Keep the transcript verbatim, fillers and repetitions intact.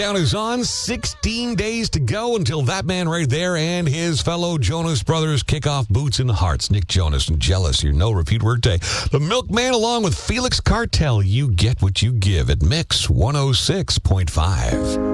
Countdown is on. sixteen days to go until that man right there and his fellow Jonas Brothers kick off Boots and Hearts. Nick Jonas and Jealous, your no repeat workday. The Milkman along with Felix Cartel. You get what you give at Mix one oh six point five.